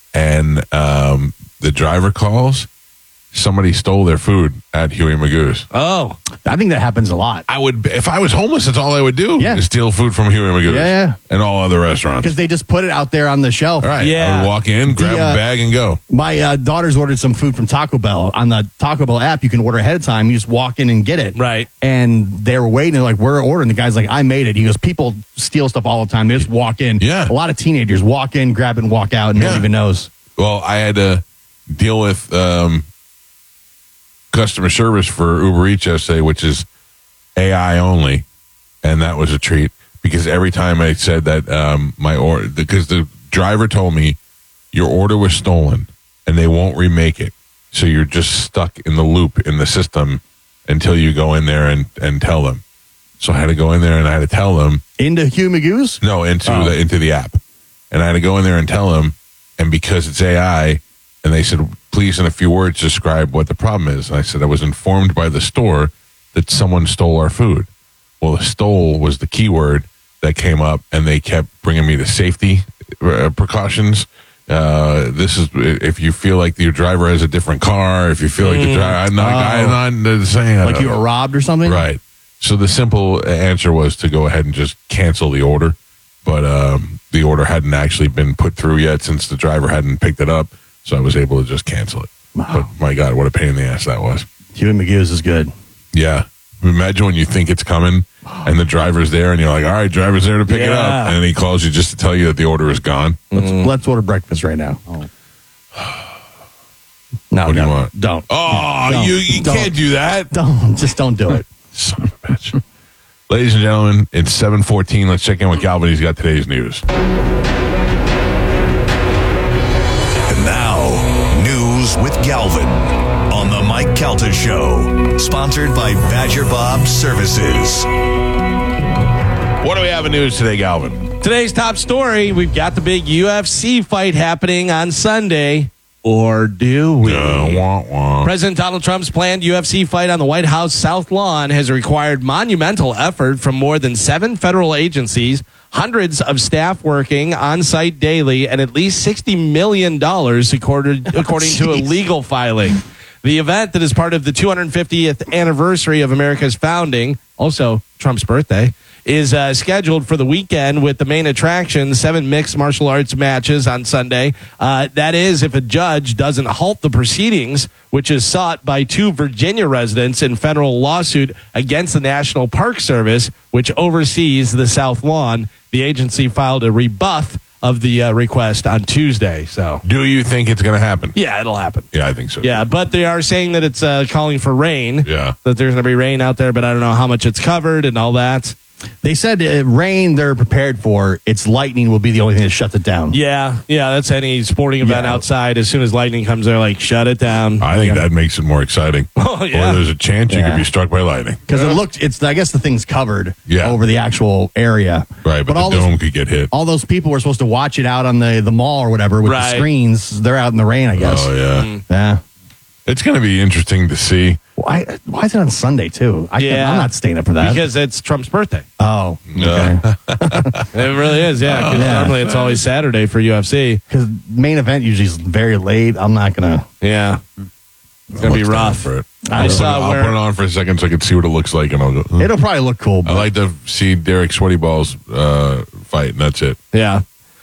and the driver calls. Somebody stole their food at Huey Magoo's. Oh, I think that happens a lot. I would, if I was homeless, that's all I would do. Yeah. Is steal food from Huey Magoo's. Yeah. And all other restaurants. Because they just put it out there on the shelf. All right. Yeah. I would walk in, grab a bag, and go. My daughter's ordered some food from Taco Bell. On the Taco Bell app, you can order ahead of time. You just walk in and get it. Right. And they were waiting. They're like, we're ordering. The guy's like, I made it. He goes, people steal stuff all the time. They just walk in. Yeah. A lot of teenagers walk in, grab it, and walk out, and no one even knows. Well, I had to deal with customer service for Uber Eats yesterday, which is AI only, and that was a treat because every time I said that my order, because the driver told me your order was stolen and they won't remake it, so you're just stuck in the loop in the system until you go in there and tell them. So I had to go in there and I had to tell them Into Hugh Magoo's? no into the app, and I had to go in there and tell them, and because it's AI. And they said, please, in a few words, describe what the problem is. And I said, I was informed by the store that someone stole our food. Well, the stole was the key word that came up, and they kept bringing me the safety precautions. This is if you feel like your driver has a different car, if you feel like the driver, I'm not saying Like you were robbed or something? Right. So the simple answer was to go ahead and just cancel the order. But the order hadn't actually been put through yet since the driver hadn't picked it up. So I was able to just cancel it. Wow. But my God, what a pain in the ass that was. Hugh Magoo's is good. Yeah. Imagine when you think it's coming and the driver's there and you're like, all right, driver's there to pick it up. And then he calls you just to tell you that the order is gone. Let's order breakfast right now. No, What do you want? Don't. Oh, Don't. you Don't. can't do that. Just don't do it. Son of a bitch. Ladies and gentlemen, it's 7:14. Let's check in with Galvin. He's got today's news. And now, news with Galvin on the Mike Calta Show, sponsored by Badger Bob Services. What do we have in news today, Galvin? today's top story, we've got the big UFC fight happening on Sunday. Or do we? Wah, wah. President Donald Trump's planned UFC fight on the White House South Lawn has required monumental effort from more than 7 federal agencies, hundreds of staff working on site daily, and at least $60 million, according to a legal filing. The event that is part of the 250th anniversary of America's founding, also Trump's birthday, is scheduled for the weekend with the main attraction, 7 mixed martial arts matches on Sunday. That is, if a judge doesn't halt the proceedings, which is sought by 2 Virginia residents in federal lawsuit against the National Park Service, which oversees the South Lawn. The agency filed a rebuff of the request on Tuesday. So, Do you think it's going to happen? yeah, it'll happen. Yeah, I think so. Yeah, but they are saying that it's calling for rain. Yeah. That there's going to be rain out there, but I don't know how much it's covered and all that. They said rain they're prepared for. It's lightning will be the only thing that shuts it down. Yeah, that's any sporting event outside. As soon as lightning comes, they're like, shut it down. I think that makes it more exciting. Oh, yeah. Or there's a chance you could be struck by lightning. Because it looked, I guess the thing's covered Yeah. over the actual area. Right, but all the dome could get hit. all those people were supposed to watch it out on the mall or whatever with Right. the screens. They're out in the rain, I guess. Oh, yeah. Yeah. It's going to be interesting to see. Why is it on Sunday, too? I'm not staying up for that. Because it's Trump's birthday. Oh. Yeah. It really is, yeah. 'Cause normally it's always Saturday for UFC. Because main event usually is very late. I'm not going to. Yeah. It's going to be Look down rough. For it. I saw I'll where- put it on for a second so I can see what it looks like, and I'll go. It'll probably look cool. I like to see Derek Sweaty Balls fight, and that's it. Yeah.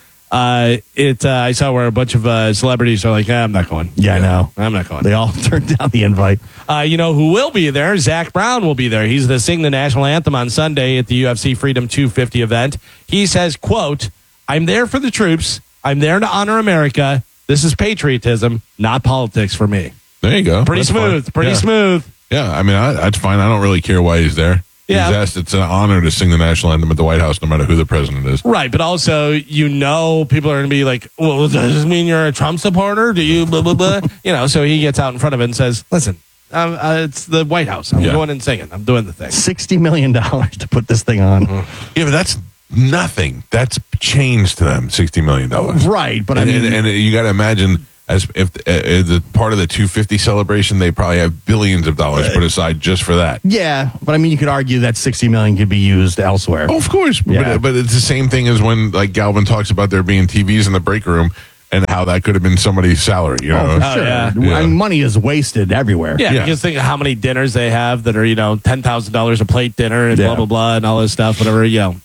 I saw where a bunch of celebrities are like, I'm not going. Yeah, I know. I'm not going. They all turned down the invite. You know who will be there? Zach Brown will be there. He's to sing the national anthem on Sunday at the UFC Freedom 250 event. He says, quote, I'm there for the troops. I'm there to honor America. This is patriotism, not politics for me. There you go. Pretty That's smooth. fine. Pretty Yeah. smooth. Yeah, I mean, that's fine. I don't really care why he's there. Yeah. He's asked, it's an honor to sing the national anthem at the White House, no matter who the president is. Right, but also, people are going to be like, well, does this mean you're a Trump supporter? Do you blah, blah, blah? So he gets out in front of it and says, listen, it's the White House. I'm going and singing. I'm doing the thing. $60 million to put this thing on. Yeah, but that's nothing. That's change to them, $60 million. Right, but and, I mean... and you got to imagine, as if the part of the 250 celebration, they probably have billions of dollars put aside just for that. Yeah, but I mean, you could argue that $60 million could be used elsewhere. Oh, of course. Yeah. But it's the same thing as when, like, Galvin talks about there being TVs in the break room. and how that could have been somebody's salary. You know, For sure. yeah. Yeah. And money is wasted everywhere. Yeah, Yeah. you just think of how many dinners they have that are, $10,000 a plate dinner and Yeah. blah, blah, blah, and all this stuff, whatever,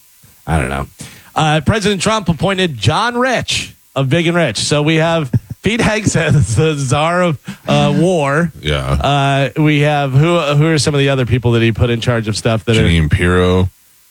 I don't know. President Trump appointed John Rich of Big and Rich. So we have Pete Hegseth, the czar of war. yeah. We have, who are some of the other people that he put in charge of stuff that Janine Pirro,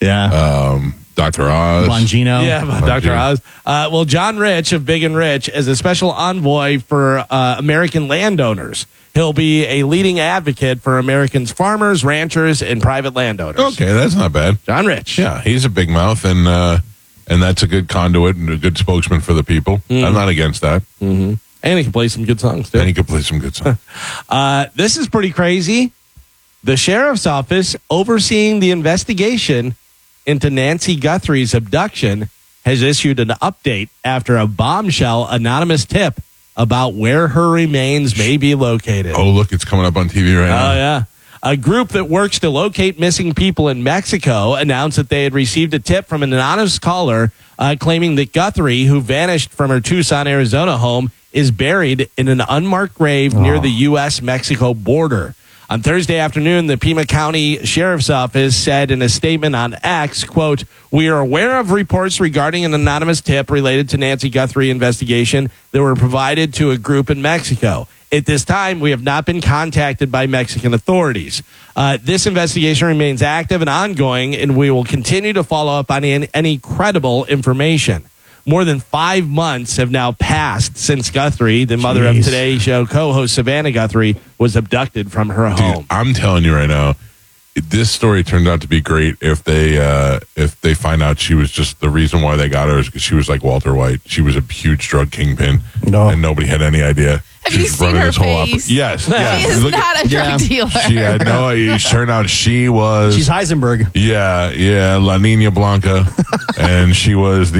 Yeah. Dr. Oz. Bongino. Yeah, Dr. Oz. Well, John Rich of Big and Rich is a special envoy for American landowners. He'll be a leading advocate for Americans' farmers, ranchers, and private landowners. Okay, that's not bad. John Rich. Yeah, he's a big mouth, and that's a good conduit and a good spokesman for the people. I'm not against that. And he can play some good songs, too. And he could play some good songs. This is pretty crazy. The sheriff's office overseeing the investigation into Nancy Guthrie's abduction has issued an update after a bombshell anonymous tip about where her remains may be located. Oh, look, it's coming up on TV right now. Oh, yeah. A group that works to locate missing people in Mexico announced that they had received a tip from an anonymous caller claiming that Guthrie, who vanished from her Tucson, Arizona home, is buried in an unmarked grave near the U.S.-Mexico border. On Thursday afternoon, the Pima County Sheriff's Office said in a statement on X, quote, "We are aware of reports regarding an anonymous tip related to Nancy Guthrie investigation that were provided to a group in Mexico. At this time, we have not been contacted by Mexican authorities. This investigation remains active and ongoing, and we will continue to follow up on any credible information." More than 5 months have now passed since Guthrie, the mother of Today Show co-host Savannah Guthrie, was abducted from her home. Dude, I'm telling you right now, this story turned out to be great if they find out she was just the reason why they got her is because she was like Walter White. She was a huge drug kingpin, and nobody had any idea. Have She you was seen running her this whole face? Yes. She is Look not a drug dealer. She had no idea. Turned out she was. She's Heisenberg. Yeah, La Nina Blanca, and she was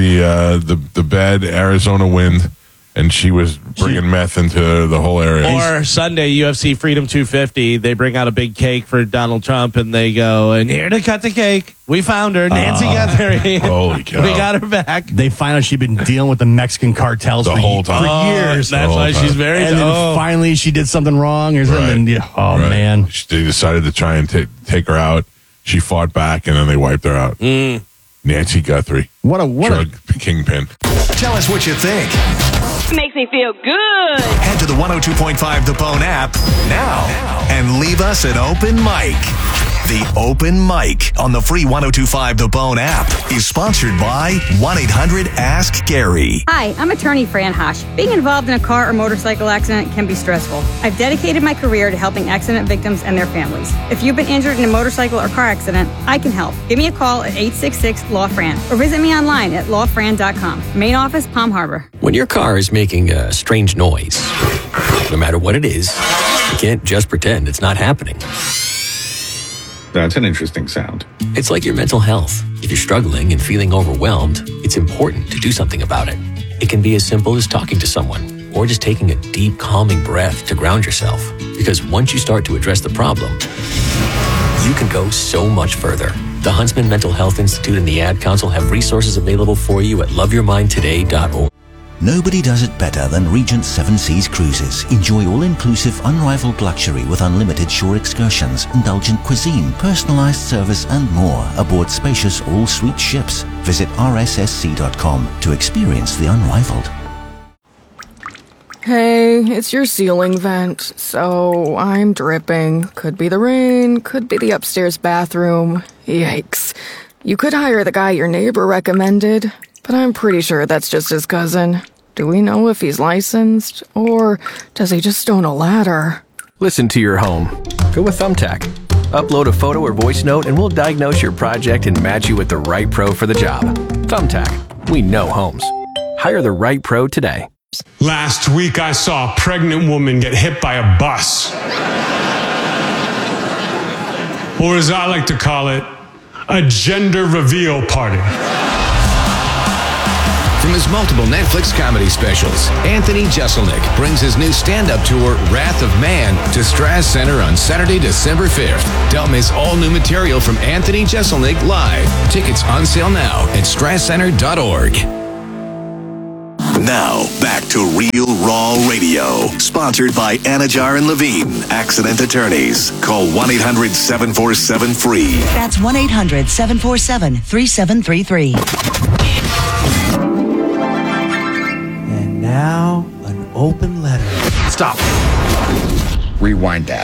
the bad Arizona wind, and she was bringing meth into the whole area. Or Sunday, UFC Freedom 250, they bring out a big cake for Donald Trump, and they go, "And here to cut the cake, we found her, Nancy Guthrie. Holy cow. We got her back." They find out she'd been dealing with the Mexican cartels The for, whole time. for years. The That's whole why time. she's very. And then finally she did something wrong or something. Right. Yeah. Oh, Right. man. They decided to try and take her out. She fought back, and then they wiped her out. Nancy Guthrie, What a drug kingpin. Tell us what you think. Makes me feel good. Head to the 102.5 The Bone app now and leave us an open mic. The Open Mic on the free 102.5 The Bone app is sponsored by 1-800-ASK-GARY. Hi, I'm attorney Fran Hosh. Being involved in a car or motorcycle accident can be stressful. I've dedicated my career to helping accident victims and their families. If you've been injured in a motorcycle or car accident, I can help. Give me a call at 866-LAW-FRAN or visit me online at lawfran.com. Main office, Palm Harbor. When your car is making a strange noise, no matter what it is, you can't just pretend it's not happening. That's an interesting sound. It's like your mental health. If you're struggling and feeling overwhelmed, it's important to do something about it. It can be as simple as talking to someone or just taking a deep, calming breath to ground yourself. Because once you start to address the problem, you can go so much further. The Huntsman Mental Health Institute and the Ad Council have resources available for you at loveyourmindtoday.org. Nobody does it better than Regent Seven Seas Cruises. Enjoy all-inclusive, unrivaled luxury with unlimited shore excursions, indulgent cuisine, personalized service, and more aboard spacious all-suite ships. Visit rssc.com to experience the unrivaled. Hey, it's your ceiling vent, so I'm dripping. Could be the rain, could be the upstairs bathroom. Yikes. You could hire the guy your neighbor recommended, but I'm pretty sure that's just his cousin. Do we know if he's licensed, or does he just own a ladder? Listen to your home. Go with Thumbtack. Upload a photo or voice note and we'll diagnose your project and match you with the right pro for the job. Thumbtack. We know homes. Hire the right pro today. Last week I saw a pregnant woman get hit by a bus. Or as I like to call it, a gender reveal party. From his multiple Netflix comedy specials, Anthony Jeselnik brings his new stand-up tour, Wrath of Man, to Strass Center on Saturday, December 5th. Don't miss all new material from Anthony Jeselnik live. Tickets on sale now at strasscenter.org. Now, back to Real Raw Radio. Sponsored by Anajar and Levine, accident attorneys. Call 1-800-747-FREE. That's 1-800-747-3733. And now, an open letter. Stop. Rewind that.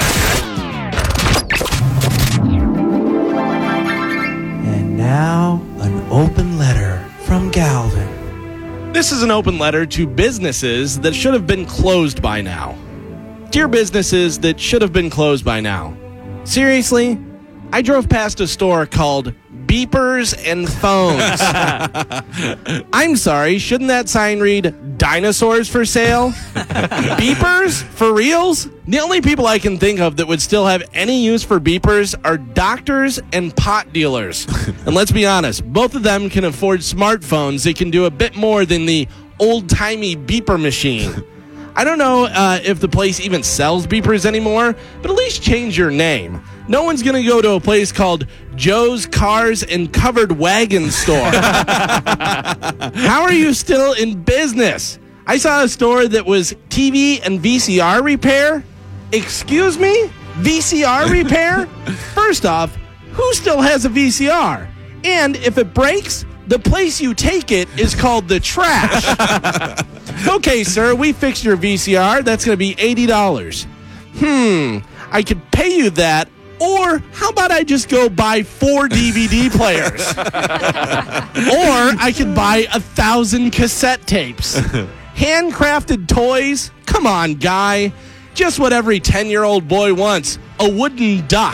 And now, an open letter from Galvin. This is an open letter to businesses that should have been closed by now. Dear businesses that should have been closed by now. Seriously, I drove past a store called Beepers and Phones. I'm sorry, shouldn't that sign read dinosaurs for sale? Beepers? For reals? The only people I can think of that would still have any use for beepers are doctors and pot dealers. And let's be honest, both of them can afford smartphones that can do a bit more than the old-timey beeper machine. I don't know if the place even sells beepers anymore, but at least change your name. No one's going to go to a place called Joe's Cars and Covered Wagon Store. How are you still in business? I saw a store that was TV and VCR repair. Excuse me? VCR repair? First off, who still has a VCR? And if it breaks, the place you take it is called the trash. Okay, sir, we fixed your VCR. That's going to be $80. I could pay you that. Or how about I just go buy 4 DVD players? Or I could buy 1,000 cassette tapes. Handcrafted toys? Come on, guy. Just what every 10-year-old boy wants. A wooden duck.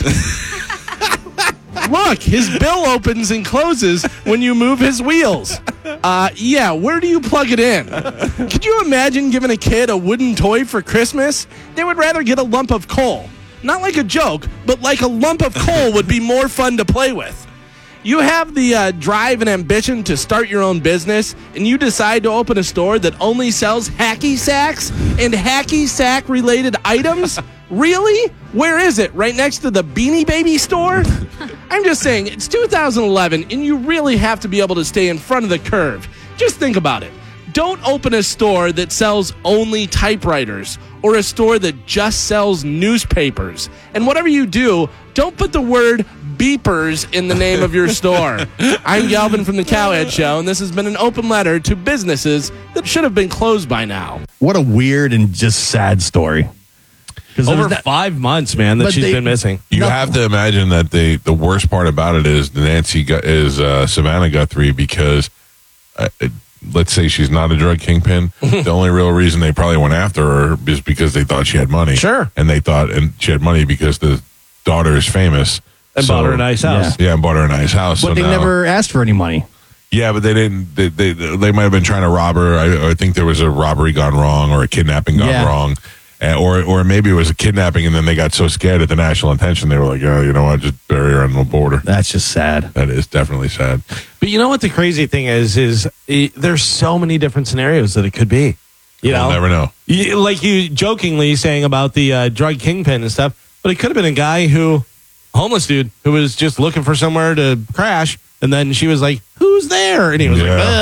Look, his bill opens and closes when you move his wheels. Yeah, where do you plug it in? Could you imagine giving a kid a wooden toy for Christmas? They would rather get a lump of coal. Not like a joke, but like a lump of coal would be more fun to play with. You have the drive and ambition to start your own business, and you decide to open a store that only sells hacky sacks and hacky sack related items? Really? Where is it? Right next to the Beanie Baby store? I'm just saying, it's 2011, and you really have to be able to stay in front of the curve. Just think about it. Don't open a store that sells only typewriters or a store that just sells newspapers. And whatever you do, don't put the word beepers in the name of your store. I'm Galvin from the Cowhead Show, and this has been an open letter to businesses that should have been closed by now. What a weird and just sad story. Over 5 months, man, that she's been missing. You have to imagine that the worst part about it is Savannah Guthrie, because let's say she's not a drug kingpin. The only real reason they probably went after her is because they thought she had money. Sure. And she had money because the daughter is famous. And bought her a nice house. Yeah, and bought her a nice house. But they never asked for any money. Yeah, but they didn't. They might have been trying to rob her. I think there was a robbery gone wrong or a kidnapping gone wrong. Or maybe it was a kidnapping, and then they got so scared at the national attention, they were like, oh, you know what, just bury her on the border. That's just sad. That is definitely sad. But you know what the crazy thing is there's so many different scenarios that it could be. We'll never know. Like you jokingly saying about the drug kingpin and stuff, but it could have been a guy homeless dude, who was just looking for somewhere to crash, and then she was like, who's there? And he was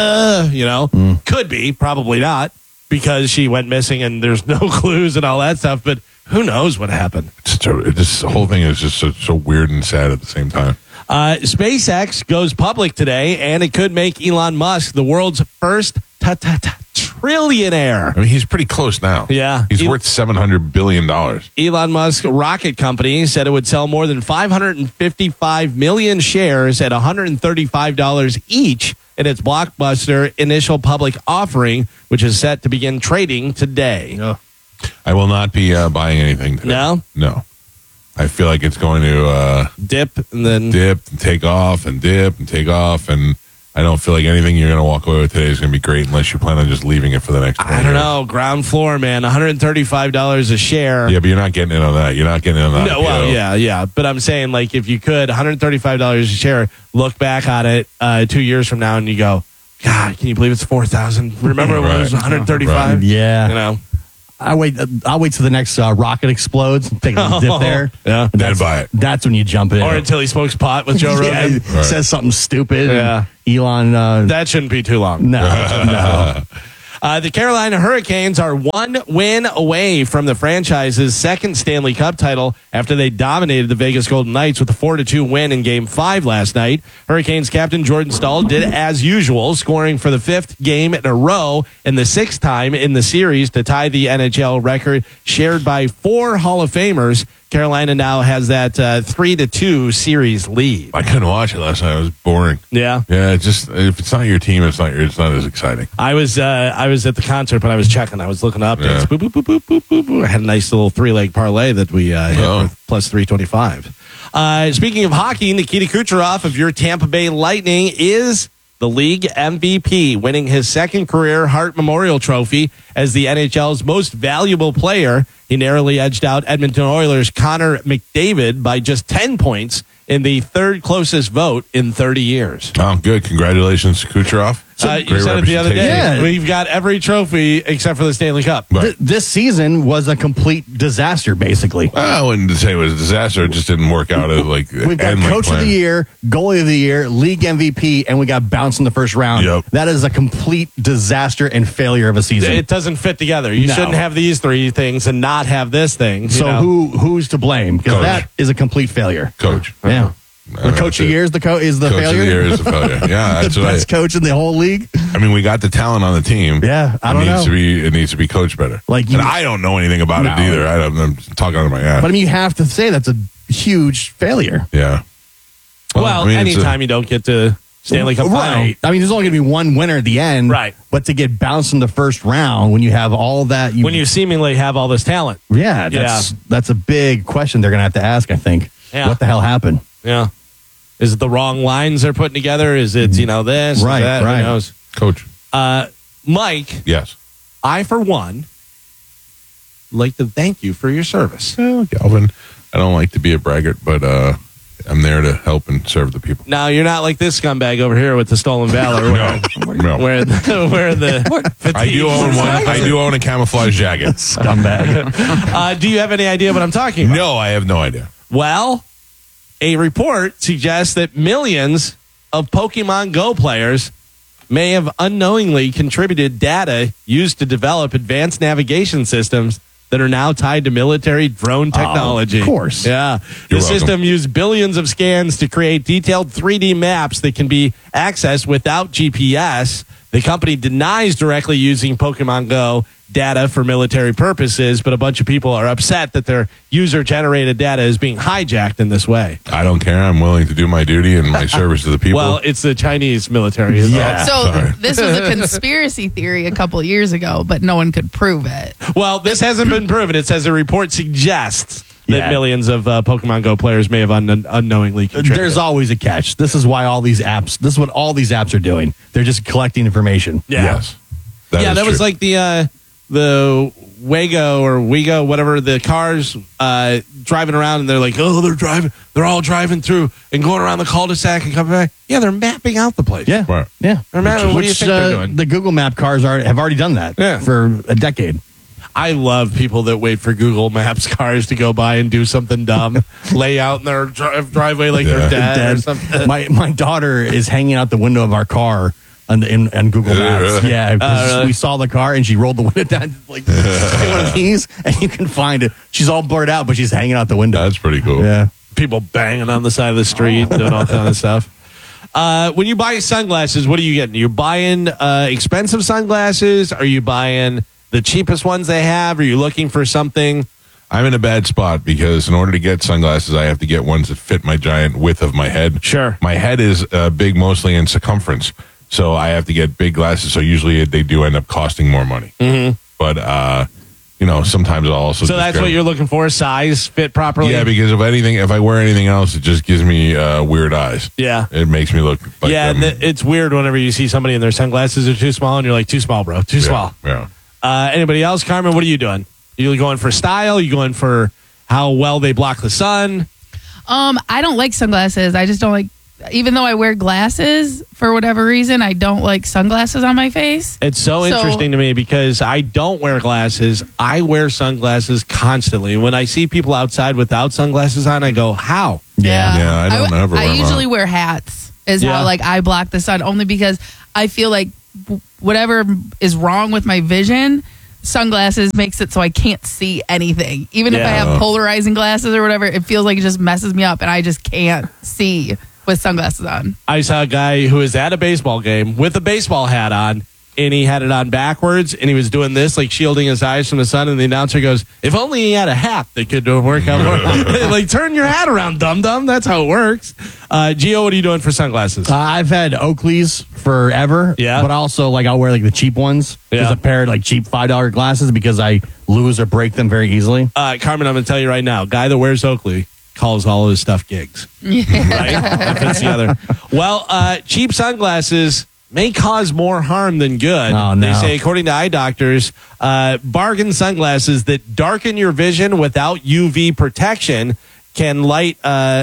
like, could be, probably not. Because she went missing and there's no clues and all that stuff, but who knows what happened? This whole thing is just so weird and sad at the same time. SpaceX goes public today, and it could make Elon Musk the world's first trillionaire. I mean, he's pretty close now. Yeah. He's worth $700 billion. Elon Musk rocket company said it would sell more than 555 million shares at $135 each in its blockbuster initial public offering, which is set to begin trading today. I will not be buying anything today. No. I feel like it's going to dip and take off and dip and take off, and I don't feel like anything you're going to walk away with today is going to be great unless you plan on just leaving it for the next 20 I don't know. Ground floor, man. $135 a share. Yeah, but you're not getting in on that. You're not getting in on that. No, well, yeah. But I'm saying, like, if you could, $135 a share, look back on it 2 years from now and you go, God, can you believe it's 4,000? Remember when it was 135? Right. Yeah. You know? I'll wait till the next rocket explodes and take a dip there. Yeah. Then buy it. That's when you jump in. Or until he smokes pot with Joe Rogan. Says something stupid. Yeah. Elon. That shouldn't be too long. No. The Carolina Hurricanes are 1 win away from the franchise's second Stanley Cup title after they dominated the Vegas Golden Knights with a 4-2 win in Game 5 last night. Hurricanes captain Jordan Staal did as usual, scoring for the 5th game in a row and the 6th time in the series to tie the NHL record shared by 4 Hall of Famers. Carolina now has that 3-2 series lead. I couldn't watch it last night. It was boring. Yeah. Yeah, just if it's not your team, it's not as exciting. I was at the concert, but I was checking. I was looking up. Yeah. Boop, boop, boop, boop, boop, boop, boop. I had a nice little 3-leg parlay that we hit for plus 325. Speaking of hockey, Nikita Kucherov of your Tampa Bay Lightning is the league MVP, winning his second career Hart Memorial Trophy as the NHL's most valuable player. He narrowly edged out Edmonton Oilers' Connor McDavid by just 10 points in the third closest vote in 30 years. Oh, good. Congratulations to Kucherov. You said it the other day. Yeah. We've got every trophy except for the Stanley Cup. Right. This season was a complete disaster, basically. I wouldn't say it was a disaster. It just didn't work out. We've got Coach of the Year, Goalie of the Year, League MVP, and we got bounced in the first round. Yep. That is a complete disaster and failure of a season. It doesn't fit together. You shouldn't have these three things and not have this thing. So who's to blame? Because that is a complete failure. Coach. Yeah. The coach of the year is the failure? Coach of the year is the failure. Yeah, that's the best coach in the whole league. I mean, we got the talent on the team. Yeah, I don't know. It needs to be coached better. And I don't know anything about it either. I'm talking out of my ass. But I mean, you have to say that's a huge failure. Yeah. Well, anytime you don't get to Stanley Cup final. Right. I mean, there's only going to be one winner at the end. Right. But to get bounced in the first round when you have all that. When you seemingly have all this talent. Yeah, that's a big question they're going to have to ask, I think. Yeah. What the hell happened? Yeah. Is it the wrong lines they're putting together? Is it, this? Right, that? right. Who knows? Coach. Mike. Yes. I, for one, like to thank you for your service. Well, Galvin, I don't like to be a braggart, but I'm there to help and serve the people. Now, you're not like this scumbag over here with the stolen valor. No. Where the I do own a camouflage jacket. Scumbag. Do you have any idea what I'm talking about? No, I have no idea. Well, a report suggests that millions of Pokemon Go players may have unknowingly contributed data used to develop advanced navigation systems that are now tied to military drone technology. Of course. Yeah. The system used billions of scans to create detailed 3D maps that can be accessed without GPS. The company denies directly using Pokemon Go data for military purposes, but a bunch of people are upset that their user-generated data is being hijacked in this way. I don't care. I'm willing to do my duty and my service to the people. Well, it's the Chinese military. Isn't it? So this was a conspiracy theory a couple of years ago, but no one could prove it. Well, this hasn't been proven. It says a report suggests that millions of Pokemon Go players may have unknowingly contributed. There's always a catch. This is why all these apps, this is what all these apps are doing. They're just collecting information. Yeah. Yes. That was like the Wego, whatever, the cars driving around, and they're like, they're all driving through and going around the cul-de-sac and coming back. Yeah, they're mapping out the place. Yeah. Right. Yeah. What do you think they're doing? The Google Map cars have already done that for a decade. I love people that wait for Google Maps cars to go by and do something dumb, lay out in their driveway like they're dead or something. My daughter is hanging out the window of our car on Google Maps. Yeah, because we saw the car and she rolled the window down, like one of these, and you can find it. She's all blurred out, but she's hanging out the window. That's pretty cool. Yeah, people banging on the side of the street, doing all kind of stuff. When you buy sunglasses, what are you getting? You're buying expensive sunglasses? Are you buying the cheapest ones they have? Are you looking for something? I'm in a bad spot because in order to get sunglasses, I have to get ones that fit my giant width of my head. Sure. My head is big mostly in circumference, so I have to get big glasses. So usually they do end up costing more money. Mm-hmm. But, sometimes I'll also... So that's what you're looking for? Size, fit properly? Yeah, because if I wear anything else, it just gives me weird eyes. Yeah. It makes me look like... Yeah, it's weird whenever you see somebody and their sunglasses are too small, and you're like, too small, bro. Too small. Yeah. Anybody else? Carmen, what are you doing? You going for style? You going for how well they block the sun? I don't like sunglasses. I just don't like, even though I wear glasses, for whatever reason, I don't like sunglasses on my face. It's so interesting to me because I don't wear glasses. I wear sunglasses constantly. When I see people outside without sunglasses on, I go, how? Yeah, I don't ever wear I them usually on. wear hats is how I block the sun, only because I feel like whatever is wrong with my vision, sunglasses makes it so I can't see anything. Even if I have polarizing glasses or whatever, it feels like it just messes me up and I just can't see with sunglasses on. I saw a guy who was at a baseball game with a baseball hat on, and he had it on backwards, and he was doing this, like shielding his eyes from the sun, and the announcer goes, if only he had a hat that could work out more. Like, turn your hat around, dum-dum. That's how it works. Gio, what are you doing for sunglasses? I've had Oakleys forever. Yeah. But also, like, I'll wear, like, the cheap ones. Yeah. Just a pair of, like, cheap $5 glasses because I lose or break them very easily. Carmen, I'm going to tell you right now, guy that wears Oakley calls all of his stuff gigs. Right? If it's the other. Well, cheap sunglasses may cause more harm than good. Oh, no. They say, according to eye doctors, bargain sunglasses that darken your vision without UV protection can light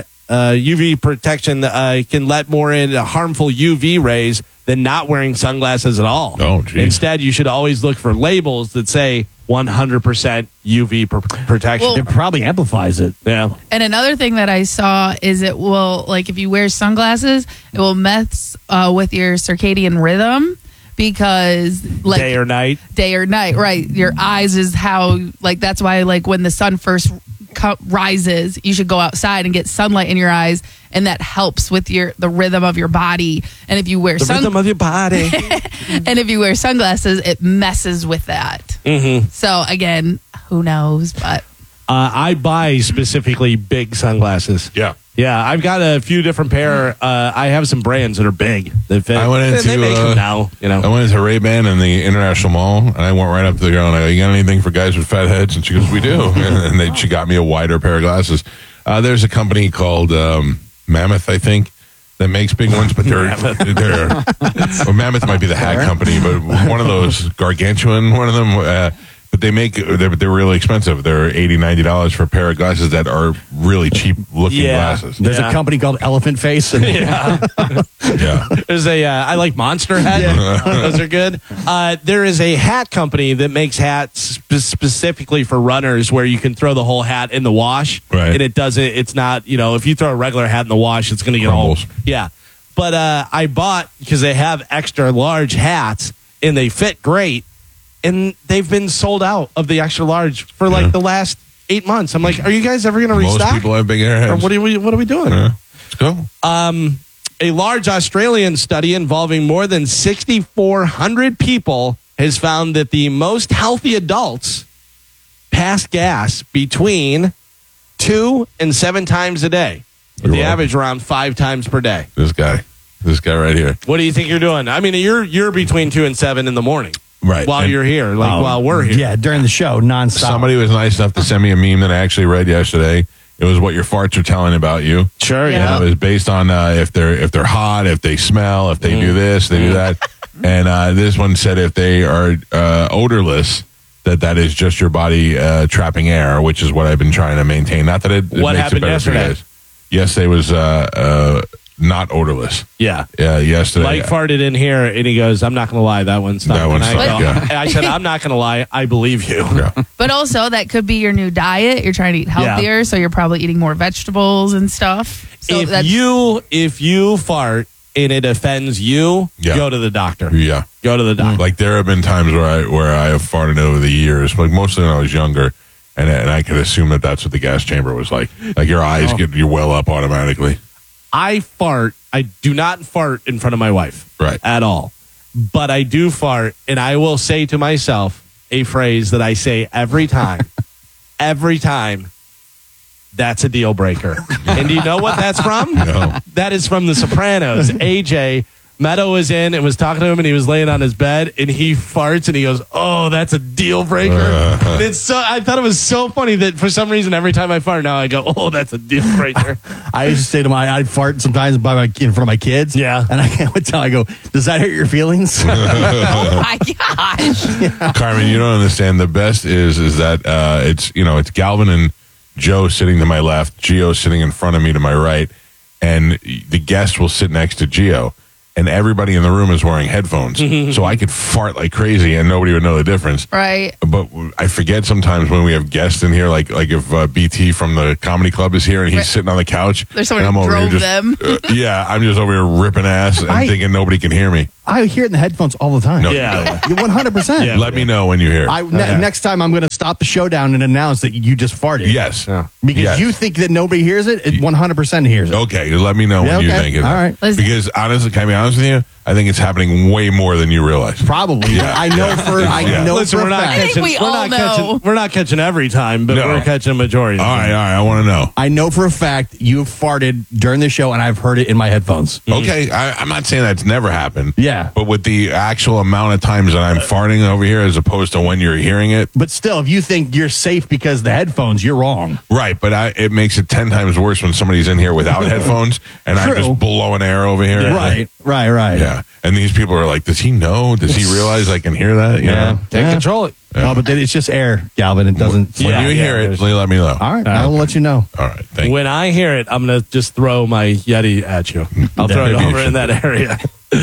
UV protection can let more in harmful UV rays than not wearing sunglasses at all. Oh, geez. Instead, you should always look for labels that say 100% UV protection. It probably amplifies it. Yeah. And another thing that I saw is it will, like, if you wear sunglasses, it will mess with your circadian rhythm because, like, Day or night, right? Your eyes is how, like, that's why, like, when the sun first rises, you should go outside and get sunlight in your eyes, and that helps with the rhythm of your body. And if you wear rhythm of your body, and if you wear sunglasses, it messes with that. Mm-hmm. So again, who knows? But I buy specifically big sunglasses. Yeah. Yeah, I've got a few different pair. I have some brands that are big that fit. I went into they make them now. You know, I went into Ray-Ban in the International Mall, and I went right up to the girl and I go, "You got anything for guys with fat heads?" And she goes, "We do." And then she got me a wider pair of glasses. There's a company called Mammoth, I think, that makes big ones, but they're well, Mammoth might be the hat company, but one of those gargantuan, one of them. But they're really expensive. They're $80, $90 for a pair of glasses that are really cheap looking glasses. There's a company called Elephant Face. And yeah. There's I like Monster Hat. Those are good. There is a hat company that makes hats specifically for runners where you can throw the whole hat in the wash. Right. And it's not, if you throw a regular hat in the wash, it's going to get Crumbles. all. Yeah. But I bought, because they have extra large hats and they fit great. And they've been sold out of the extra large for like the last 8 months. I'm like, are you guys ever going to restock? Most people have big air heads. Or what are we doing? Yeah. Let's go. A large Australian study involving more than 6,400 people has found that the most healthy adults pass gas between 2 and 7 times a day. With the average around 5 times per day. This guy right here. What do you think you're doing? I mean, you're between 2 and 7 in the morning. Right. While you're here, while we're here. Yeah, during the show, nonstop. Somebody was nice enough to send me a meme that I actually read yesterday. It was what your farts are telling about you. Sure, yeah. And it was based on if they're hot, if they smell, if they do this, they do that. And this one said if they are odorless, that is just your body trapping air, which is what I've been trying to maintain. Not that it what makes happened it better for you yesterday? guys. Yesterday was not odorless. Yeah. Yesterday. Mike farted in here, and he goes, "I'm not going to lie, that one's not." I said, "I'm not going to lie, I believe you." Yeah. But also, that could be your new diet. You're trying to eat healthier, so you're probably eating more vegetables and stuff. So Mm-hmm. if you fart and it offends you, go to the doctor. Yeah. Go to the doctor. Like there have been times where I have farted over the years, like mostly when I was younger, and I could assume that's what the gas chamber was like. Like your eyes you well up automatically. I do not fart in front of my wife. Right. At all. But I do fart, and I will say to myself a phrase that I say every time. Every time. That's a deal breaker. And do you know what that's from? No. That is from The Sopranos. AJ Meadow was in and was talking to him, and he was laying on his bed, and he farts, and he goes, "Oh, that's a deal breaker." And I thought it was so funny that for some reason every time I fart now I go, "Oh, that's a deal breaker." I used to say to I'd fart sometimes in front of my kids. Yeah. And I would tell, I go, "Does that hurt your feelings?" oh my gosh. Yeah. Carmen, you don't understand. The best is that it's Galvin and Joe sitting to my left, Gio sitting in front of me to my right, and the guest will sit next to Gio. And everybody in the room is wearing headphones. So I could fart like crazy and nobody would know the difference. Right. But I forget sometimes when we have guests in here, like if BT from the comedy club is here and he's sitting on the couch. There's someone and I'm who over drove here them. I'm just over here ripping ass and thinking nobody can hear me. I hear it in the headphones all the time. No, Yeah. You're 100%. Let me know when you hear it. Next time, I'm going to stop the showdown and announce that you just farted. Yes. Because Yes. you think that nobody hears it, it 100% hears it. Okay, let me know when you think it. All right. Because honestly, can I be honest with you? I think it's happening way more than you realize. Probably. Yeah. I know for I know Listen, for we're a not fact. catching. we We're all not know. catching. We're not catching every time, but No. we're catching a majority. All right, I want to know. I know for a fact you have farted during the show, and I've heard it in my headphones. Okay, I'm not saying that's never happened. Yeah. But with the actual amount of times that I'm farting over here as opposed to when you're hearing it. But still, if you think you're safe because of the headphones, you're wrong. Right, but it makes it 10 times worse when somebody's in here without headphones and I'm True. just blowing air over here. Right. Yeah. And these people are like, does he know? Does he realize I can hear that? You know? Can't control it. No, but then it's just air, Galvin. It doesn't. When you hear it, let me know. All right, I will let you know. All right, thank you. When I hear it, I'm gonna just throw my Yeti at you. I'll throw it Maybe you over in should. that area.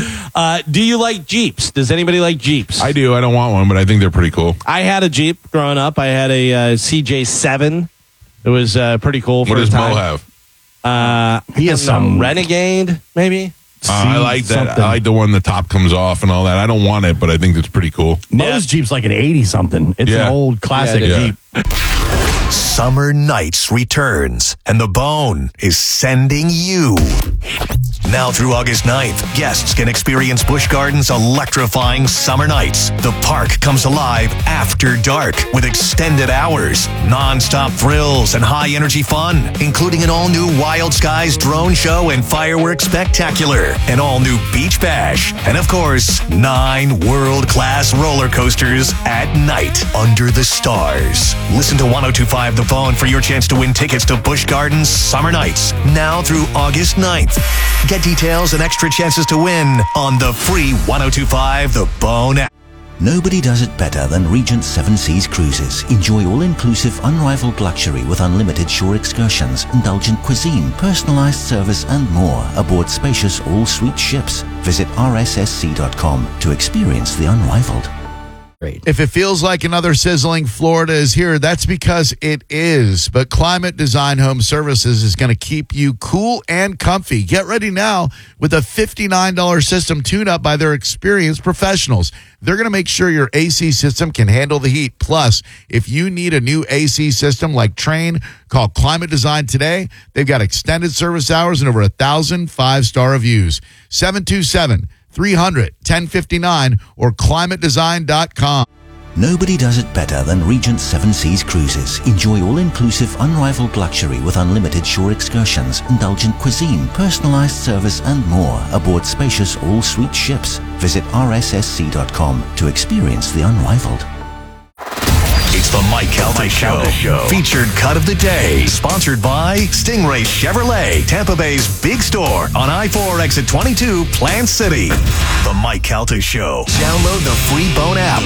Do you like Jeeps? Does anybody like Jeeps? I do. I don't want one, but I think they're pretty cool. I had a Jeep growing up. I had a CJ7. It was pretty cool. For What does the Mo time. have? He has some Renegade, maybe. I like that. something. I like the one the top comes off and all that. I don't want it, but I think it's pretty cool. Mo's Jeep's like an 80 something. It's Yeah. an old classic Yeah. Jeep. Summer Nights returns, and The Bone is sending you. Now through August 9th, guests can experience Busch Gardens' electrifying summer nights. The park comes alive after dark with extended hours, non-stop thrills, and high-energy fun, including an all-new Wild Skies drone show and fireworks spectacular, an all-new beach bash, and of course, 9 world-class roller coasters at night under the stars. Listen to 102.5 The Bone for your chance to win tickets to Busch Gardens Summer Nights, now through August 9th. Get details and extra chances to win on the free 102.5 The Bone app. Nobody does it better than Regent Seven Seas Cruises. Enjoy all-inclusive, unrivaled luxury with unlimited shore excursions, indulgent cuisine, personalized service, and more aboard spacious all-suite ships. Visit rssc.com to experience the unrivaled. If it feels like another sizzling Florida is here, that's because it is. But Climate Design Home Services is going to keep you cool and comfy. Get ready now with a $59 system tune-up by their experienced professionals. They're going to make sure your AC system can handle the heat. Plus, if you need a new AC system like Train, call Climate Design today. They've got extended service hours and over 1,000 five-star reviews. 727-300-1059 or climatedesign.com. Nobody does it better than Regent Seven Seas Cruises. Enjoy all-inclusive, unrivaled luxury with unlimited shore excursions, indulgent cuisine, personalized service, and more aboard spacious all-suite ships. Visit rssc.com to experience the unrivaled. It's the Mike Calta Show. Featured cut of the day. Sponsored by Stingray Chevrolet, Tampa Bay's big store on I-4 exit 22, Plant City. The Mike Calta Show. Download the free Bone app.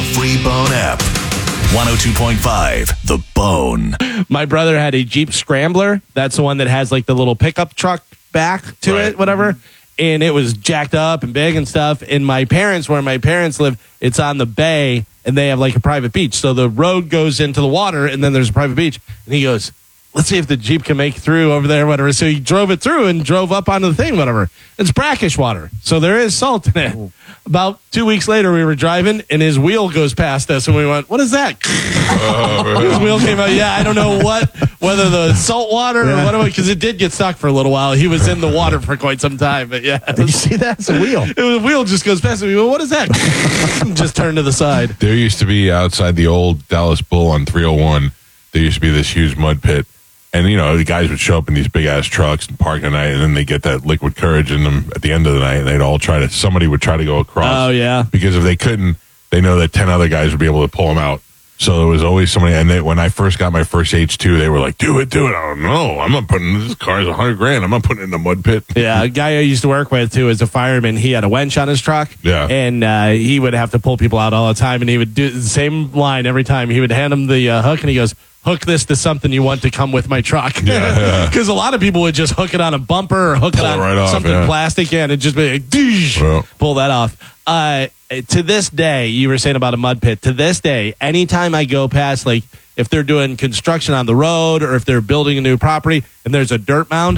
102.5 The Bone. My brother had a Jeep Scrambler. That's the one that has like the little pickup truck back to it, whatever. And it was jacked up and big and stuff. And my parents, where my parents live, it's on the bay and they have like a private beach. So the road goes into the water and then there's a private beach. And he goes, let's see if the Jeep can make it through over there, whatever. So he drove it through and drove up onto the thing, whatever. It's brackish water. So there is salt in it. About 2 weeks later, we were driving and his wheel goes past us and we went, what is that? His wheel came out. Yeah, I don't know whether the salt water or whatever, because it did get stuck for a little while. He was in the water for quite some time, but yeah. Did you see that? It's a wheel. The wheel just goes past me. Well, what is that? Just turned to the side. There used to be outside the old Dallas Bull on 301, there used to be this huge mud pit. And, you know, the guys would show up in these big-ass trucks and park at night, and then they get that liquid courage in them at the end of the night, and they'd all somebody would try to go across. Oh, yeah. Because if they couldn't, they know that 10 other guys would be able to pull them out. So there was always somebody, and when I first got my first H2, they were like, do it. I don't know. I'm not putting, this car's $100,000. I'm not putting it in the mud pit. Yeah, a guy I used to work with, too, as a fireman, he had a winch on his truck. Yeah. And he would have to pull people out all the time, and he would do the same line every time. He would hand them the hook, and he goes, hook this to something you want to come with my truck. Because a lot of people would just hook it on a bumper or hook it on right off, something plastic, and it'd just be like, pull that off. To this day, you were saying about a mud pit. To this day, anytime I go past, like if they're doing construction on the road or if they're building a new property and there's a dirt mound,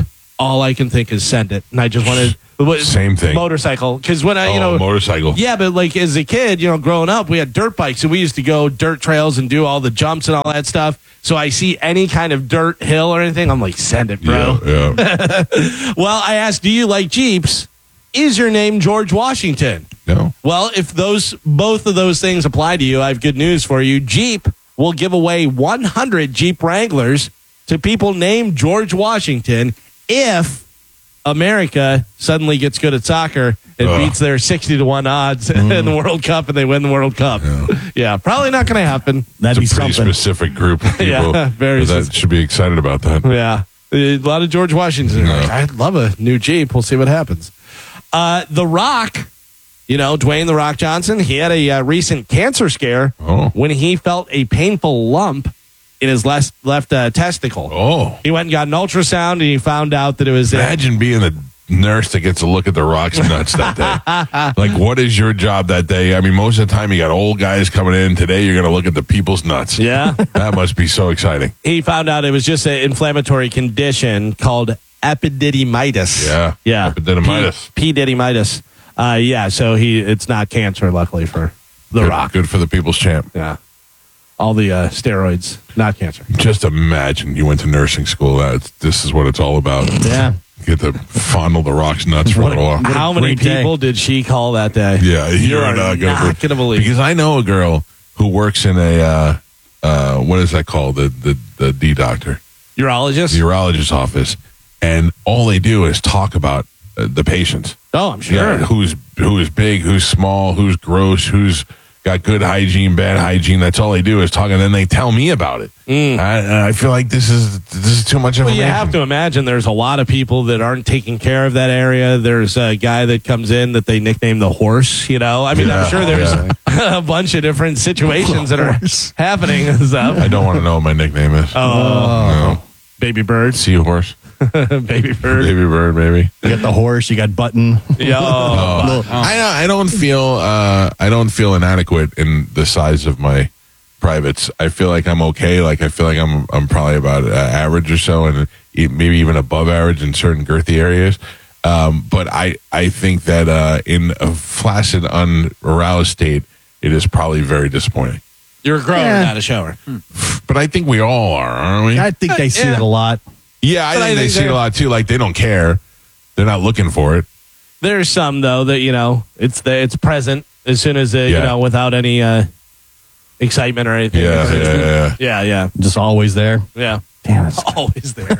all I can think is send it. And I just wanted Same thing. motorcycle because when I motorcycle. Yeah, but like as a kid, growing up, we had dirt bikes and we used to go dirt trails and do all the jumps and all that stuff. So I see any kind of dirt hill or anything, I'm like, send it, bro. Yeah. Well, I asked, do you like Jeeps? Is your name George Washington? No. Well, if both of those things apply to you, I have good news for you. Jeep will give away 100 Jeep Wranglers to people named George Washington if America suddenly gets good at soccer and beats their 60-1 odds in the World Cup and they win the World Cup. Yeah, probably not going to happen. That's a pretty specific group of people. Yeah, very that should be excited about that. Yeah, a lot of George Washington. No. I'd love a new Jeep. We'll see what happens. The Rock, Dwayne The Rock Johnson, he had a recent cancer scare when he felt a painful lump in his left testicle. Oh. He went and got an ultrasound and he found out that it was... Imagine being the nurse that gets to look at the Rock's nuts that day. Like, what is your job that day? I mean, most of the time you got old guys coming in. Today you're going to look at the people's nuts. Yeah. That must be so exciting. He found out it was just an inflammatory condition called epididymitis. Yeah. Epididymitis. P-didymitis. So it's not cancer, luckily, for The Rock. Good for the people's champ. Yeah. All the steroids, not cancer. Just imagine you went to nursing school. This is what it's all about. Yeah. Get to fondle the Rock's nuts for a little while. How many people did she call that day? Yeah, you're not going to believe. Because I know a girl who works in a what is that called? The D doctor, urologist, the urologist's office, and all they do is talk about the patients. Oh, I'm sure. Yeah, who's big, who's small, who's gross, who's got good hygiene, bad hygiene. That's all they do is talk, and then they tell me about it. I feel like this is too much information. Well, you have to imagine there's a lot of people that aren't taking care of that area. There's a guy that comes in that they nickname the horse. I mean, I'm sure there's a bunch of different situations that are happening and stuff. I don't want to know what my nickname is. No. Baby Bird, Seahorse. Baby Bird. Baby Bird, maybe. You got the horse, you got Button. Yeah. I don't feel inadequate in the size of my privates. I feel like I'm okay. Like I feel like I'm probably about average or so, and maybe even above average in certain girthy areas. But I think that in a flaccid, unaroused state, it is probably very disappointing. You're a grower, not a shower. But I think we all are, aren't we? I think they see that a lot. Yeah, I think they see it a lot too. Like they don't care. They're not looking for it. There's some though that it's present as soon as without any excitement or anything. Yeah. Just always there. Yeah. Damn, it's always there.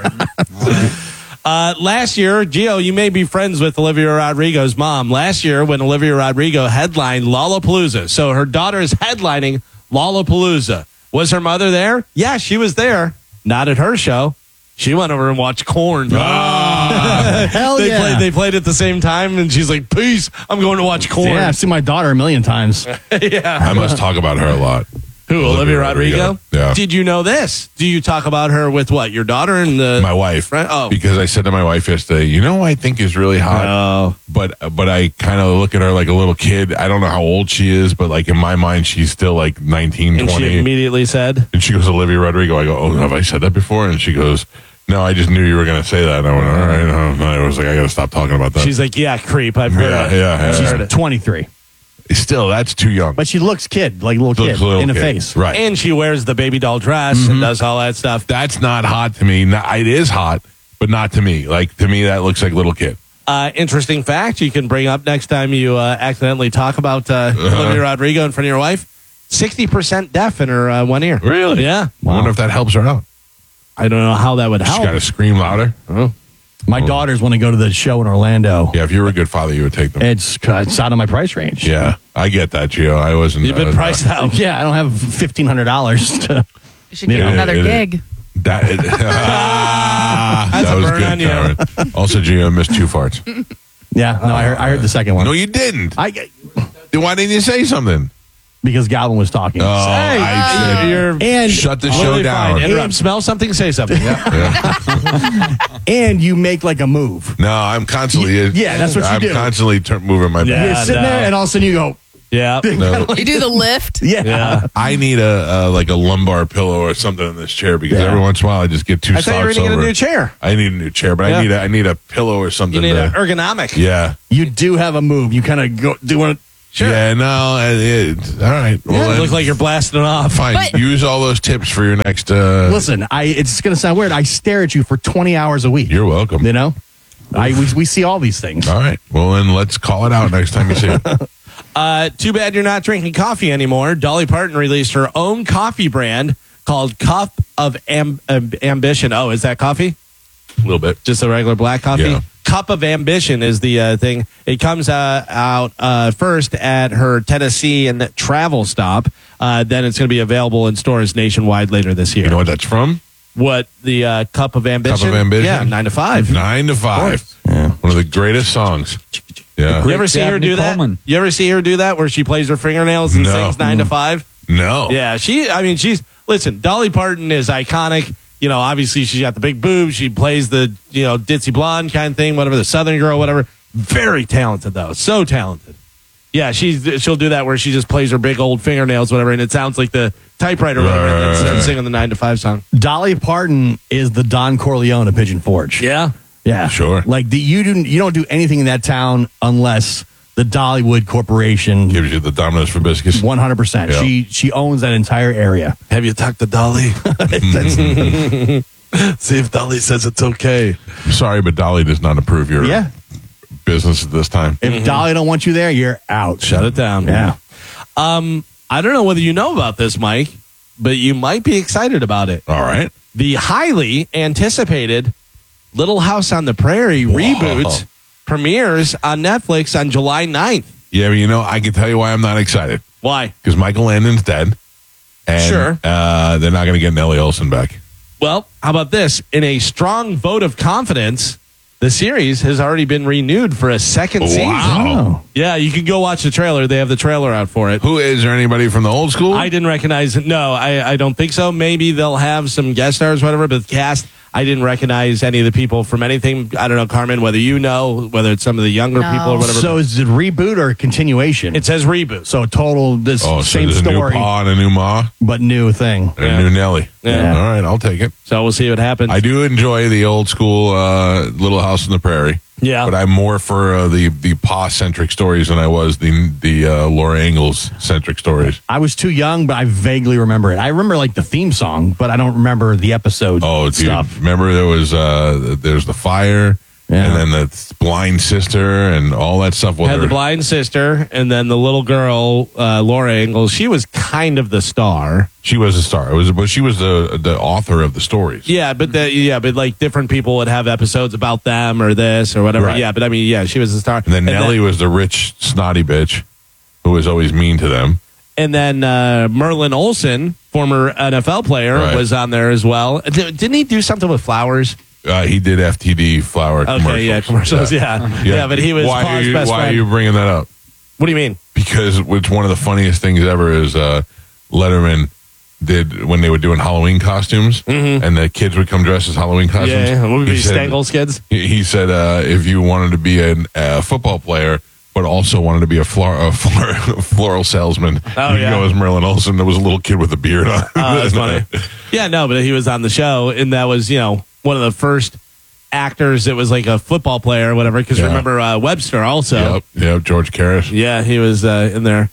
Last year, Gio, you may be friends with Olivia Rodrigo's mom. Last year, when Olivia Rodrigo headlined Lollapalooza, so her daughter is headlining Lollapalooza. Was her mother there? Yeah, she was there. Not at her show. She went over and watched Korn. Hell yeah. They played at the same time, and she's like, peace, I'm going to watch Korn. Yeah, I've seen my daughter a million times. Yeah. I must talk about her a lot. Who, Olivia Rodrigo? Yeah. Did you know this? Do you talk about her with what? Your daughter and my wife? Right? Oh. Because I said to my wife yesterday, who I think is really hot? Oh. But I kind of look at her like a little kid. I don't know how old she is, but like in my mind, she's still like 19, and 20. She immediately said? And she goes, Olivia Rodrigo. I go, oh, have I said that before? And she goes, no, I just knew you were going to say that. And I went, all right. I was like, I got to stop talking about that. She's like, yeah, creep. I've heard it. Yeah. She's 23. Still, that's too young. But she looks kid, like a little kid in the face. Right. And she wears the baby doll dress and does all that stuff. That's not hot to me. It is hot, but not to me. Like, to me, that looks like little kid. Interesting fact you can bring up next time you accidentally talk about Olivia Rodrigo in front of your wife. 60% deaf in her one ear. Really? Yeah. I wonder if that helps her out. I don't know how that would help. She's got to scream louder. My daughters want to go to the show in Orlando. Yeah, if you were a good father, you would take them. It's out of my price range. Yeah, I get that, Gio. I wasn't. You've been priced out. Yeah, I don't have $1,500 to. You should get another gig. That was burn good, on you. Karen. Also, Gio missed 2 farts. Yeah, no, I heard the second one. No, you didn't. Why didn't you say something? Because Galvin was talking. Oh, I said, shut the show down. Fine. Interrupt, smell something, say something. And you make like a move. No, I'm constantly. Yeah, that's what you do. I'm constantly moving my back. You're sitting there, and all of a sudden you go. Yeah. No. You do the lift. Yeah. I need a lumbar pillow or something in this chair because every once in a while I just get too I thought you were slouched going to get over. a new chair. I need a new chair, but I need a pillow or something. You need to, an ergonomic. Yeah. You do have a move. You kind of go do one. Sure. Yeah, no, all right. Well, look like you're blasting it off. Fine. Use all those tips for your next. Listen, it's going to sound weird. I stare at you for 20 hours a week. You're welcome. You know, we see all these things. All right. Well, then let's call it out next time you see it. Too bad you're not drinking coffee anymore. Dolly Parton released her own coffee brand called Cup of Ambition. Oh, is that coffee? A little bit. Just a regular black coffee? Yeah. Cup of Ambition is the thing. It comes out first at her Tennessee and travel stop. Then it's going to be available in stores nationwide later this year. You know what that's from? What, the Cup of Ambition? Cup of Ambition? Yeah, 9 to 5. 9 to 5. Yeah. One of the greatest songs. Yeah. You ever see her do that? You ever see her do that where she plays her fingernails and sings 9 to 5? No. Yeah, listen, Dolly Parton is iconic. You know, obviously she's got the big boobs. She plays the, ditzy blonde kind of thing, whatever, the Southern girl, whatever. Very talented, though. So talented. Yeah, she'll do that where she just plays her big old fingernails, whatever, and it sounds like the typewriter, whatever, and singing the 9 to 5 song. Dolly Parton is the Don Corleone of Pigeon Forge. Yeah? Yeah. Sure. Like, you don't do anything in that town unless the Dollywood Corporation gives you the Domino's for biscuits. 100%. Yeah. She owns that entire area. Have you talked to Dolly? See if Dolly says it's okay. Sorry, but Dolly does not approve your business at this time. If Dolly don't want you there, you're out. Shut it down. Yeah. I don't know whether you know about this, Mike, but you might be excited about it. All right. The highly anticipated Little House on the Prairie reboot premieres on Netflix on July 9th. Yeah, but I can tell you why I'm not excited. Why? Because Michael Landon's dead. And Sure. They're not going to get Nellie Olson back. Well, how about this? In a strong vote of confidence, the series has already been renewed for a second season. Wow. Yeah, you can go watch the trailer. They have the trailer out for it. Who is there? Anybody from the old school? I didn't recognize it. No, I don't think so. Maybe they'll have some guest stars, whatever, but the cast, I didn't recognize any of the people from anything. I don't know, Carmen, whether you know, whether it's some of the younger people or whatever. So is it reboot or continuation? It says reboot. So total, so same there's story. A new Pa and a new Ma. But new thing. And a new Nellie. Yeah. All right, I'll take it. So we'll see what happens. I do enjoy the old school Little House on the Prairie. Yeah. But I'm more for the Pa-centric stories than I was the Laura Ingalls-centric stories. I was too young, but I vaguely remember it. I remember like the theme song, but I don't remember the episode stuff. Remember there was there's the fire and then the blind sister and all that stuff. Had the blind sister and then the little girl, Laura Ingalls. She was kind of the star. She was a star. But she was the author of the stories. Yeah, but like different people would have episodes about them or this or whatever. Right. Yeah, but I mean, yeah, she was the star. And then Nellie was the rich, snotty bitch who was always mean to them. And then Merlin Olsen, former NFL player, was on there as well. Didn't he do something with flowers? He did FTD flower commercials. Okay, yeah, commercials, yeah. But he was why Pa's are you, best why friend. are you bringing that up? What do you mean? Because it's one of the funniest things ever is Letterman did when they were doing Halloween costumes and the kids would come dressed as Halloween costumes. Yeah, what would be He said- Stangel's kids? He said if you wanted to be a football player but also wanted to be a floral salesman, you could go as Merlin Olsen. There was a little kid with a beard on. Oh, that's funny. Yeah, no, but he was on the show, and that was, one of the first actors that was like a football player or whatever, because remember Webster also. Yep, George Karras. Yeah, he was in there.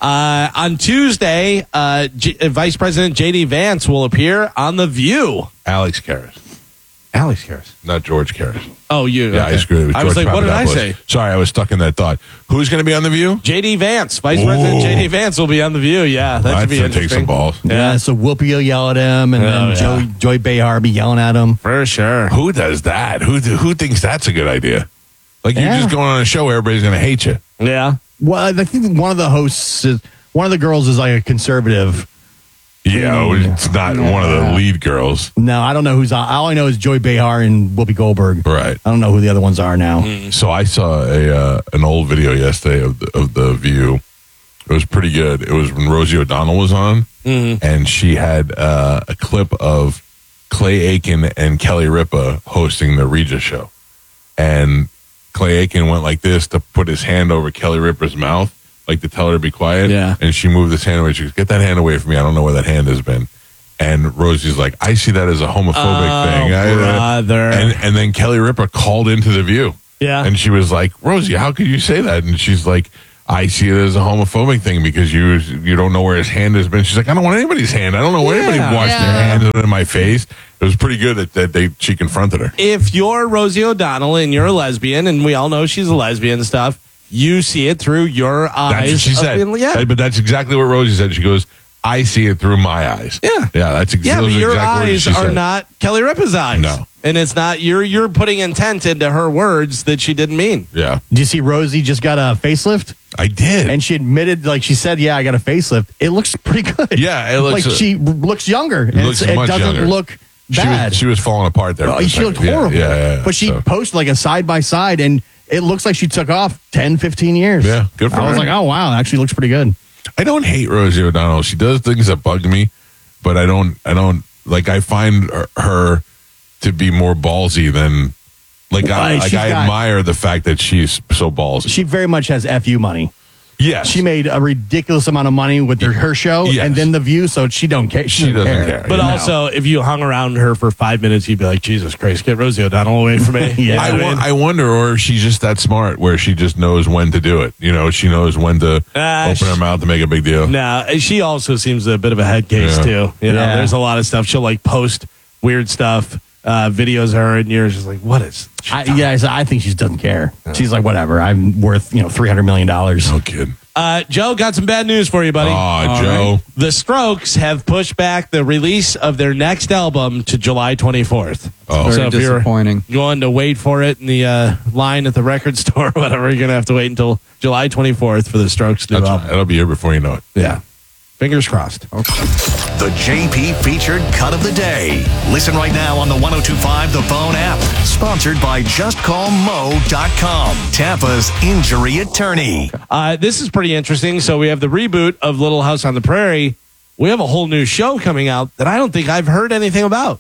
On Tuesday, Vice President J.D. Vance will appear on The View. Alex Karras. Alex Karras. Not George Karras. Oh, you. Yeah, okay. I screwed it with I was George like, what did I Papadopoulos. say? Sorry, I was stuck in that thought. Who's going to be on The View? J.D. Vance. Vice President J.D. Vance will be on The View. Yeah, that should be I'd interesting. take some balls. Yeah, so Whoopi will yell at him, and then Joy Behar be yelling at him. For sure. Who does that? Who thinks that's a good idea? Like, you're just going on a show, everybody's going to hate you. Yeah. Well, I think one of the hosts, one of the girls is like a conservative. Yeah, it's not one of the lead girls. No, I don't know who's on. All I know is Joy Behar and Whoopi Goldberg. Right. I don't know who the other ones are now. So I saw an old video yesterday of the View. It was pretty good. It was when Rosie O'Donnell was on, and she had a clip of Clay Aiken and Kelly Ripa hosting the Regis show. And Clay Aiken went like this to put his hand over Kelly Ripa's mouth, like to tell her to be quiet. Yeah. And she moved this hand away. She goes, "Get that hand away from me. I don't know where that hand has been." And Rosie's like, "I see that as a homophobic thing." Brother. And then Kelly Ripa called into The View. Yeah. And she was like, "Rosie, how could you say that?" And she's like, "I see it as a homophobic thing because you don't know where his hand has been." She's like, "I don't want anybody's hand. I don't know where anybody washed their hand in my face." It was pretty good that she confronted her. If you're Rosie O'Donnell and you're a lesbian, and we all know she's a lesbian and stuff, you see it through your eyes. That's what she said. But that's exactly what Rosie said. She goes, "I see it through my eyes." Yeah. Yeah, that's but exactly your what eyes she are said. not Kelly Ripa's eyes. No. And it's not, you're putting intent into her words that she didn't mean. Yeah. Did you see Rosie just got a facelift? I did. And she admitted, like she said, "Yeah, I got a facelift." It looks pretty good. Yeah, it looks like she looks younger. It looks it much doesn't younger. look bad. She was falling apart there. Oh, for a she looked second. horrible. Yeah. But she So, posted like a side by side, and it looks like she took off 10, 15 years. Yeah, good for I her. was like, oh, wow, it actually looks pretty good. I don't hate Rosie O'Donnell. She does things that bug me, but I don't like. I find her to be more ballsy than I admire the fact that she's so ballsy. She very much has FU money. Yes. She made a ridiculous amount of money with her show and then The View, so she don't care. She doesn't care. But also, if you hung around her for 5 minutes, you'd be like, "Jesus Christ, get Rosie O'Donnell away from me." Yeah. I wonder, or she's just that smart where she just knows when to do it. You know, she knows when to open her mouth to make a big deal. No, she also seems a bit of a head case, too. You know, there's a lot of stuff. She'll like post weird stuff, videos of her, and you're just like, what is... I think she doesn't care. She's like, whatever, I'm worth $300 million. No kidding. Joe, got some bad news for you, buddy. Oh, Joe. Right. The Strokes have pushed back the release of their next album to July 24th. Oh, so very if you're disappointing. going to wait for it in the line at the record store or whatever, you're going to have to wait until July 24th for the Strokes new album. That'll be here before you know it. Yeah. Fingers crossed. The JP featured cut of the day. Listen right now on the 102.5 The Phone app. Sponsored by JustCallMo.com, Tampa's injury attorney. This is pretty interesting. So we have the reboot of Little House on the Prairie. We have a whole new show coming out that I don't think I've heard anything about.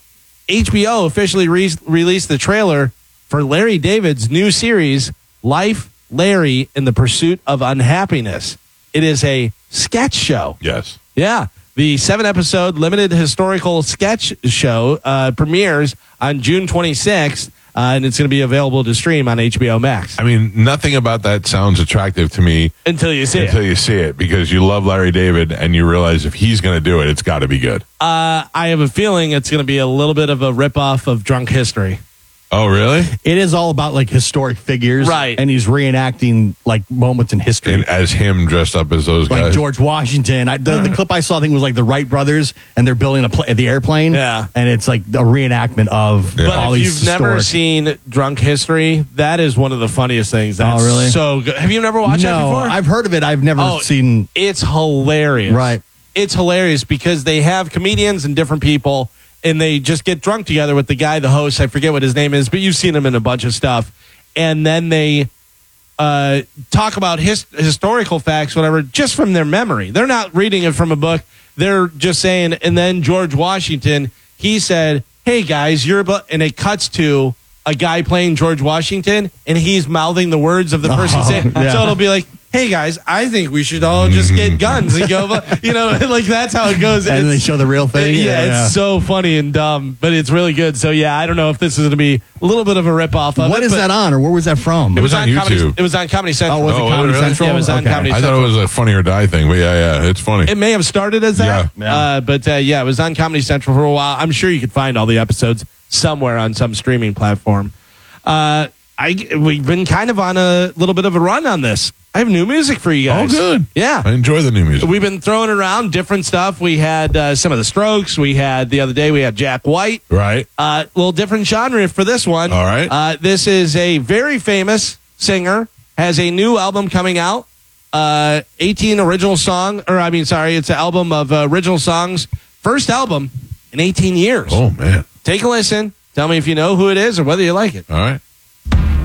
HBO officially released the trailer for Larry David's new series, Life, Larry, in the Pursuit of Unhappiness. It is a sketch show. Yes. Yeah. The 7-episode limited historical sketch show premieres on June 26th, and it's going to be available to stream on HBO Max. I mean, nothing about that sounds attractive to me Until you see it, because you love Larry David and you realize if he's going to do it, it's got to be good. I have a feeling it's going to be a little bit of a ripoff of Drunk History. Oh, really? It is all about like historic figures, Right. And he's reenacting like moments in history, And as him dressed up as those like guys. George Washington. The clip I saw, I think, was like the Wright brothers, and they're building the airplane. Yeah. And it's like a reenactment of But all if these you've never historic- seen Drunk History, that is one of the funniest things. That's really? so good. Have you never watched that No, before? I've heard of it. I've never seen. It's hilarious. Right. It's hilarious because they have comedians and different people, and they just get drunk together with the guy, the host. I forget what his name is, but you've seen him in a bunch of stuff. And then they talk about historical facts, whatever, just from their memory. They're not reading it from a book. They're just saying, and then George Washington, he said, "Hey, guys, and it cuts to a guy playing George Washington, and he's mouthing the words of the person saying. yeah. So it'll be like, "Hey, guys, I think we should all just get guns and go," like that's how it goes. And they show the real thing. Yeah, it's so funny and dumb, but it's really good. So yeah, I don't know if this is going to be a little bit of a ripoff of What it. is but that on, or where was that from? It was on Comedy, YouTube. it was on Comedy Central. Oh, was it Comedy really? Central? Yeah, it was on Okay. Comedy I Central. thought it was a Funny or Die thing, but yeah, it's funny. It may have started as that, Yeah. but it was on Comedy Central for a while. I'm sure you could find all the episodes somewhere on some streaming platform. We've been kind of on a little bit of a run on this. I have new music for you guys. Oh, good. Yeah. I enjoy the new music. We've been throwing around different stuff. We had some of the Strokes. The other day we had Jack White. Right. Little different genre for this one. All right. This is a very famous singer, has a new album coming out. 18 original song, it's an album of original songs. First album in 18 years. Oh, man. Take a listen. Tell me if you know who it is or whether you like it. All right.